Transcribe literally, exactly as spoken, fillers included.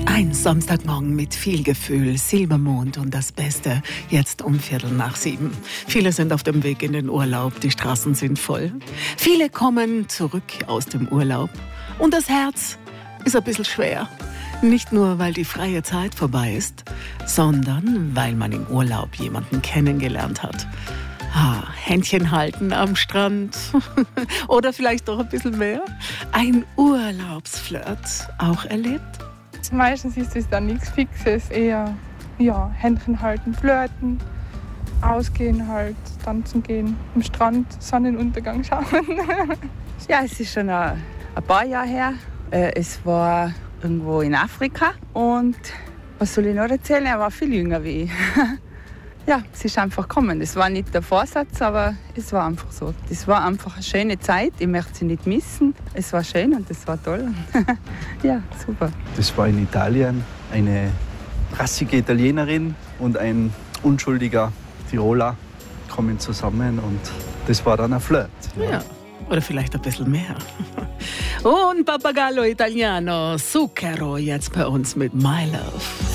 Ein Samstagmorgen mit viel Gefühl, Silbermond und das Beste jetzt um Viertel nach sieben. Viele sind auf dem Weg in den Urlaub, die Straßen sind voll. Viele kommen zurück aus dem Urlaub und das Herz ist ein bisschen schwer. Nicht nur, weil die freie Zeit vorbei ist, sondern weil man im Urlaub jemanden kennengelernt hat. Ah, Händchen halten am Strand oder vielleicht doch ein bisschen mehr. Ein Urlaubsflirt auch erlebt? Meistens ist es dann nichts Fixes, eher ja, Händchen halten, flirten, ausgehen halt, tanzen gehen, am Strand Sonnenuntergang schauen. Ja, es ist schon ein, ein paar Jahre her. Äh, es war irgendwo in Afrika und was soll ich noch erzählen? Er war viel jünger wie ich. Ja, es ist einfach gekommen. Es war nicht der Vorsatz, aber es war einfach so. Es war einfach eine schöne Zeit. Ich möchte sie nicht missen. Es war schön und es war toll. Ja, super. Das war in Italien. Eine rassige Italienerin und ein unschuldiger Tiroler kommen zusammen und das war dann ein Flirt. Ja. Ja. Oder vielleicht ein bisschen mehr. Und Pappagallo Italiano, Zucchero, jetzt bei uns mit My Love.